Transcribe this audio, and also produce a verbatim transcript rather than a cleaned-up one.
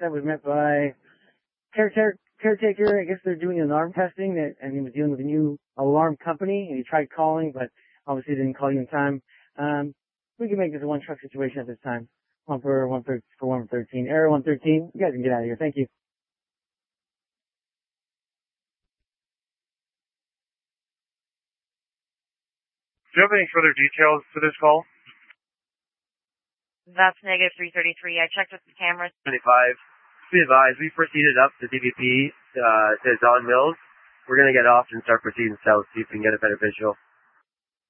that was met by caretaker. Caretaker, I guess they're doing an alarm testing, that, and he was dealing with a new alarm company, and he tried calling, but obviously didn't call you in time. Um, we can make this a one truck situation at this time. One for one for for one thirteen. Error one thirteen. You guys can get out of here. Thank you. Do you have any further details for this call? That's negative three thirty-three. I checked with the cameras. twenty-five. Be advised, we proceeded up to D V P, uh, to Don Mills. We're gonna get off and start proceeding south, see if we can get a better visual.